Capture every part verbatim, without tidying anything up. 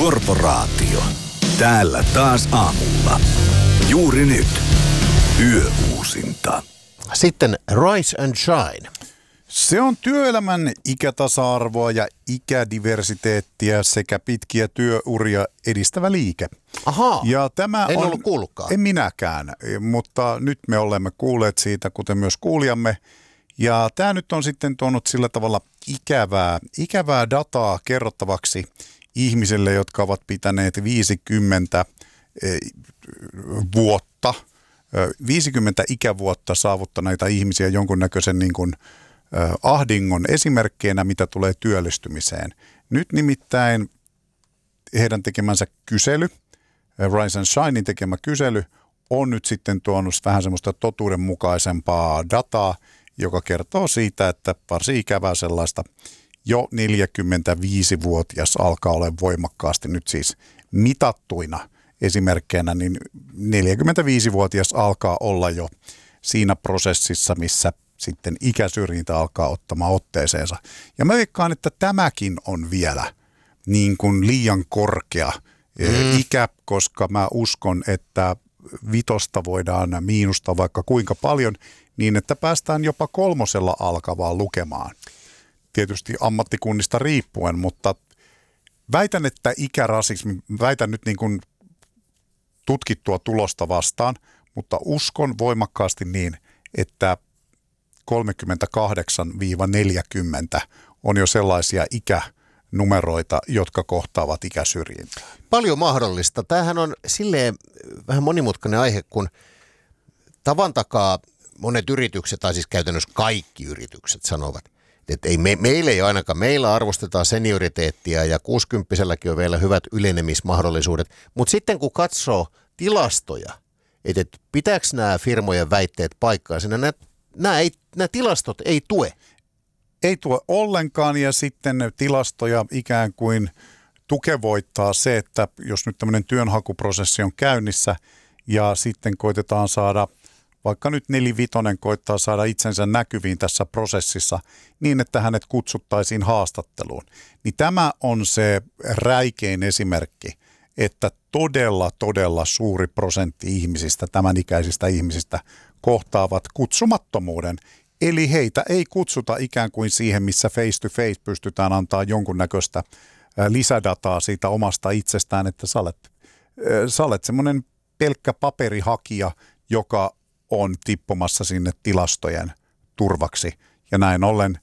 Korporaatio. Täällä taas aamulla. Juuri nyt. Yöuusinta. Sitten Rise and Shine. Se on työelämän ikätasa-arvoa ja ikädiversiteettiä sekä pitkiä työuria edistävä liike. Ahaa, ja tämä en on, ollut kuullutkaan. En minäkään, mutta nyt me olemme kuulleet siitä, kuten myös kuulijamme. Ja tämä nyt on sitten tuonut sillä tavalla ikävää, ikävää dataa kerrottavaksi ihmisille, jotka ovat pitäneet viisikymmentä vuotta, viisikymmentä ikävuotta saavuttaneita ihmisiä jonkunnäköisen niin kuin ahdingon esimerkkeinä, mitä tulee työllistymiseen. Nyt nimittäin heidän tekemänsä kysely, Rise and Shinein tekemä kysely, on nyt sitten tuonut vähän semmoista totuudenmukaisempaa dataa, joka kertoo siitä, että varsin ikävää sellaista jo neljäkymmentäviisivuotias alkaa olla voimakkaasti nyt siis mitattuina esimerkkeinä, niin neljäkymmentäviisivuotias alkaa olla jo siinä prosessissa, missä sitten ikäsyrjintä alkaa ottamaan otteeseensa. Ja mä veikkaan, että tämäkin on vielä niin kuin liian korkea mm. ikä, koska mä uskon, että vitosta voidaan miinusta vaikka kuinka paljon, niin että päästään jopa kolmosella alkavaan lukemaan. Tietysti ammattikunnista riippuen, mutta väitän, että ikärasismi, väitän nyt niin kuin tutkittua tulosta vastaan, mutta uskon voimakkaasti niin, että kolmekymmentäkahdeksan neljäkymmentä on jo sellaisia ikänumeroita, jotka kohtaavat ikäsyrjintää. Paljon mahdollista. Tämähän on silleen vähän monimutkainen aihe, kun tavan takaa monet yritykset, tai siis käytännössä kaikki yritykset sanovat, että ei me, meillä ei ainakaan, meillä arvostetaan senioriteettia ja kuusikymppiselläkin on vielä hyvät ylenemismahdollisuudet, mutta sitten kun katsoo tilastoja, että et pitääkö nämä firmojen väitteet paikkaansa, nämä, nämä, ei, nämä tilastot ei tue. Ei tue ollenkaan, ja sitten tilastoja ikään kuin tukevoittaa se, että jos nyt tämmöinen työnhakuprosessi on käynnissä ja sitten koitetaan saada, vaikka nyt nelivitonen koittaa saada itsensä näkyviin tässä prosessissa niin, että hänet kutsuttaisiin haastatteluun, niin tämä on se räikein esimerkki, että todella, todella suuri prosentti ihmisistä, tämän ikäisistä ihmisistä, kohtaavat kutsumattomuuden. Eli heitä ei kutsuta ikään kuin siihen, missä face to face pystytään antaa jonkunnäköistä lisädataa siitä omasta itsestään, että sä olet, sä olet semmoinen pelkkä paperihakija, joka on tippumassa sinne tilastojen turvaksi. Ja näin ollen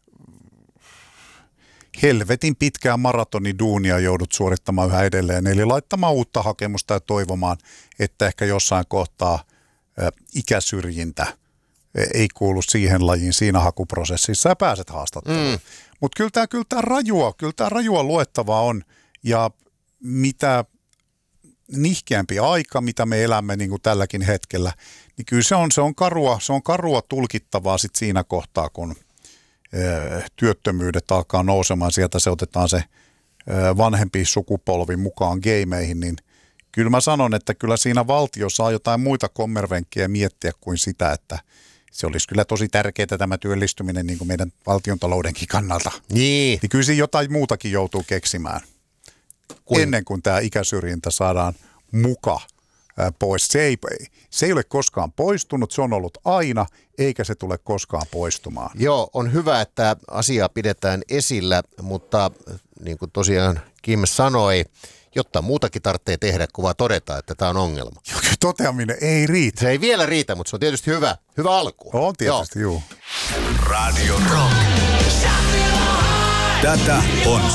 helvetin pitkää maratoniduunia joudut suorittamaan yhä edelleen, eli laittamaan uutta hakemusta ja toivomaan, että ehkä jossain kohtaa ä, ikäsyrjintä ei kuulu siihen lajiin siinä hakuprosessissa ja pääset haastatteluun. Mm. Mutta kyllä tämä kyllä tää rajua, kyllä tää rajua luettavaa on, ja mitä nihkeämpi aika, mitä me elämme niin kuin tälläkin hetkellä, niin kyllä se on, se on, karua, se on karua tulkittavaa sit siinä kohtaa, kun ö, työttömyydet alkaa nousemaan, sieltä se otetaan se ö, vanhempi sukupolvi mukaan gameihin, niin kyllä mä sanon, että kyllä siinä valtio saa jotain muita kommervenkkejä miettiä kuin sitä, että se olisi kyllä tosi tärkeää tämä työllistyminen niin kuin meidän valtiontaloudenkin kannalta. Niin. Niin kyllä siinä jotain muutakin joutuu keksimään. Kuin? Ennen kuin tämä ikäsyrjintä saadaan muka ää, pois. Se ei, se ei ole koskaan poistunut, se on ollut aina, eikä se tule koskaan poistumaan. Joo, on hyvä, että asiaa pidetään esillä, mutta niin kuin tosiaan Kim sanoi, jotta muutakin tarvitsee tehdä, kun vaan todeta, että tämä on ongelma. Toteaminen ei riitä. Se ei vielä riitä, mutta se on tietysti hyvä, hyvä alku. On tietysti, juu. Radio Rock. Tätä on